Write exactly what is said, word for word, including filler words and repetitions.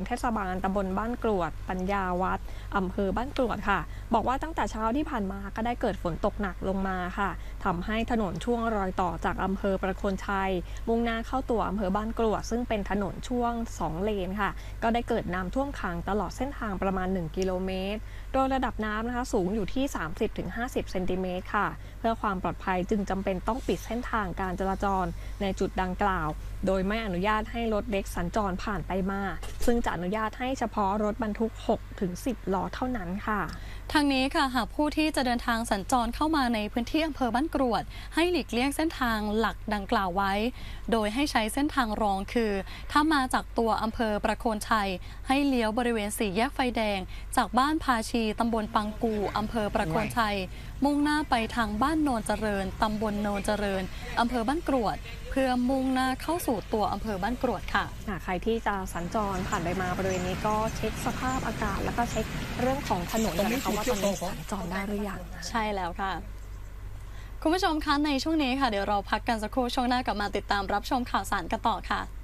เทศบาลตำบลบ้านกรวดปัญญาวัดอำเภอบ้านกรวดค่ะบอกว่าตั้งแต่เช้าที่ผ่านมาก็ได้เกิดฝนตกหนักลงมาค่ะทำให้ถนนช่วงรอยต่อจากอำเภอประโคนชัยมุ่งหน้าเข้าตัวอำเภอบ้านกรวดซึ่งเป็นถนนช่วงสองเลนค่ะก็ได้เกิดน้ำท่วมขังตลอดเส้นทางประมาณหนึ่งกิโลเมตรโดยระดับน้ำนะคะสูงอยู่ที่ สามสิบถึงห้าสิบ เซนติเมตรค่ะเพื่อความปลอดภัยจึงจำเป็นต้องปิดเส้นทางการจราจรในจุดดังกล่าวโดยไม่อนุญาตให้รถเล็กสัญจรผ่านไปมาซึ่งจะอนุญาตให้เฉพาะรถบรรทุก หกถึงสิบ ล้อเท่านั้นค่ะทางนี้ค่ะหากผู้ที่จะเดินทางสัญจรเข้ามาในพื้นที่อำเภอบ้านกรวดให้หลีกเลี่ยงเส้นทางหลักดังกล่าวไว้โดยให้ใช้เส้นทางรองคือถ้ามาจากตัวอำเภอประโคนชัยให้เลี้ยวบริเวณสี่แยกไฟแดงจากบ้านพาชีตำบลปังกูอำเภอประโคนชัยมุ่งหน้าไปทางบ้านโนนเจริญตำบลโนนเจริญอำเภอบ้านกรวดเพื่อมุ่งหน้าเข้าสู่ตัวอำเภอบ้านกรวดค่ะใครที่จะสัญจรผ่านไปมาบริเวณนี้ก็เช็คสภาพอากาศแล้วก็เช็คเรื่องของถนนนะคะว่าตอนนี้สัญจรได้หรือยังใช่แล้วค่ะคุณผู้ชมคะในช่วงนี้ค่ะเดี๋ยวเราพักกันสักครู่ช่วงหน้ากลับมาติดตามรับชมข่าวสารกันต่อค่ะ